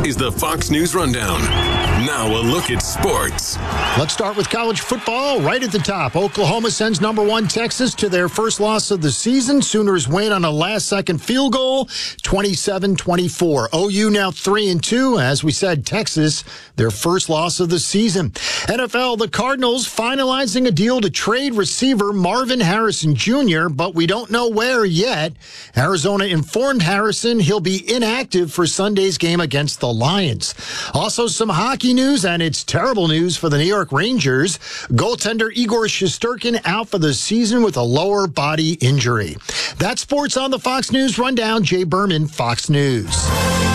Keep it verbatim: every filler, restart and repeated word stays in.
is the Fox News Rundown. Now a look at sports. Let's start with college football right at the top. Oklahoma sends number one Texas to their first loss of the season. Sooners win on a last-second field goal, twenty-seven twenty-four. O U now three and two. As we said, Texas, their first loss of the season. N F L, the Cardinals finalizing a deal to trade receiver Marvin Harrison Junior, but we don't know where yet. Arizona informed Harrison he'll be inactive for Sunday's game against the Lions. Also, some hockey news, and it's terrible news for the New York Rangers. Goaltender Igor Shesterkin out for the season with a lower body injury. That's sports on the Fox News Rundown. Jay Berman, Fox News.